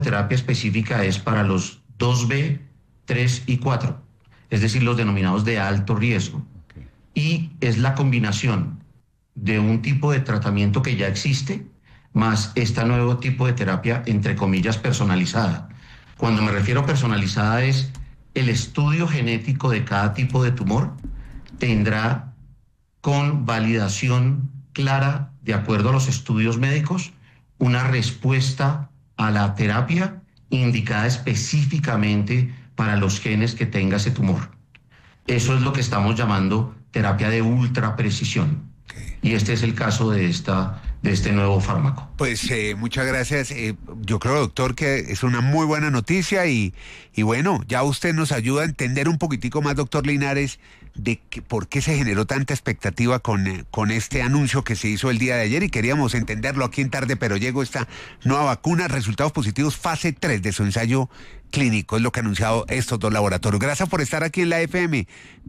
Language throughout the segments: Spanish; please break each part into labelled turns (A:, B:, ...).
A: terapia específica es para los 2B, 3 y 4, es decir, los denominados de alto riesgo. Okay. Y es la combinación de un tipo de tratamiento que ya existe, más este nuevo tipo de terapia, entre comillas, personalizada. Cuando me refiero a personalizada es el estudio genético de cada tipo de tumor tendrá con validación clara, de acuerdo a los estudios médicos, una respuesta a la terapia indicada específicamente para los genes que tenga ese tumor. Eso es lo que estamos llamando terapia de ultra precisión. Y este es el caso de este nuevo fármaco.
B: Pues muchas gracias. Yo creo, doctor, que es una muy buena noticia y bueno, ya usted nos ayuda a entender un poquitico más, doctor Linares, de por qué se generó tanta expectativa con este anuncio que se hizo el día de ayer, y queríamos entenderlo aquí en Tarde Pero Llego. Esta nueva vacuna, resultados positivos, fase 3 de su ensayo clínico, es lo que han anunciado estos dos laboratorios. Gracias por estar aquí en la FM,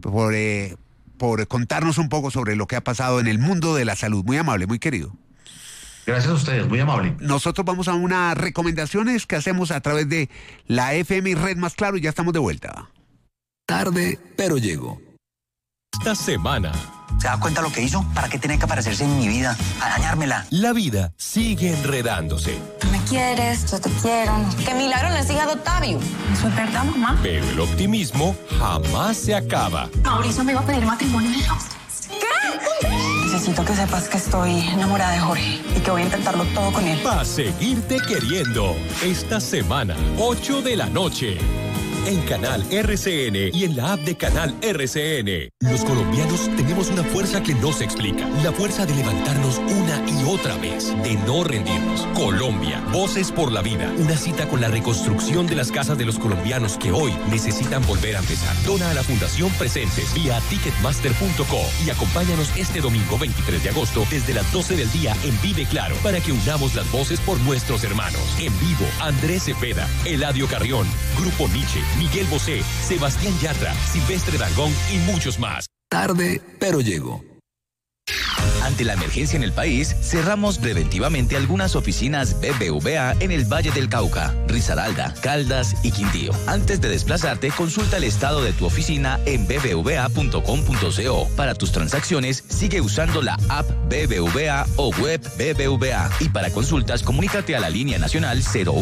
B: por contarnos un poco sobre lo que ha pasado en el mundo de la salud. Muy amable, muy querido.
A: Gracias a ustedes, muy amable.
B: Nosotros vamos a unas recomendaciones que hacemos a través de la FM y Red Más Claro, y ya estamos de vuelta.
C: Tarde Pero Llego.
D: Esta semana.
E: ¿Se da cuenta lo que hizo? ¿Para qué tiene que aparecerse en mi vida? A dañármela.
D: La vida sigue enredándose.
F: Tú me quieres, yo te quiero. ¡Qué milagro no es hija de Octavio! Eso es verdad, mamá.
D: Pero el optimismo jamás se acaba.
F: Mauricio me iba a pedir matrimonio en el hostel. ¿Qué?
E: Necesito que sepas que estoy enamorada de Jorge y que voy a intentarlo todo con él.
D: Va seguirte queriendo. Esta semana, 8 de la noche. En Canal RCN y en la app de Canal RCN. Los colombianos tenemos una fuerza que no se explica. La fuerza de levantarnos una y otra vez, de no rendirnos. Colombia, Voces por la Vida. Una cita con la reconstrucción de las casas de los colombianos que hoy necesitan volver a empezar. Dona a la Fundación Presentes vía Ticketmaster.co y acompáñanos este domingo 23 de agosto desde las 12 del día en Vive Claro para que unamos las voces por nuestros hermanos. En vivo, Andrés Cepeda, Eladio Carrión, Grupo Nietzsche, Miguel Bosé, Sebastián Yatra, Silvestre Dangond y muchos más.
C: Tarde Pero Llego.
G: Ante la emergencia en el país, cerramos preventivamente algunas oficinas BBVA en el Valle del Cauca, Risaralda, Caldas y Quindío. Antes de desplazarte, consulta el estado de tu oficina en bbva.com.co. Para tus transacciones, sigue usando la app BBVA o web BBVA. Y para consultas, comunícate a la línea nacional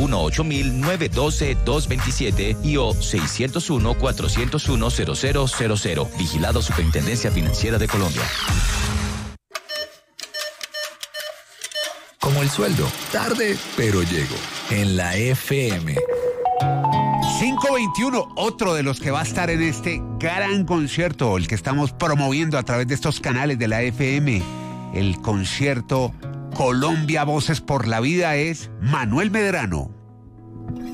G: 018-912-227 y o 601-401-0000. Vigilado Superintendencia Financiera de Colombia.
C: Como el sueldo, tarde pero llego, en la FM.
B: 521, otro de los que va a estar en este gran concierto, el que estamos promoviendo a través de estos canales de la FM, el concierto Colombia Voces por la Vida, es Manuel Medrano.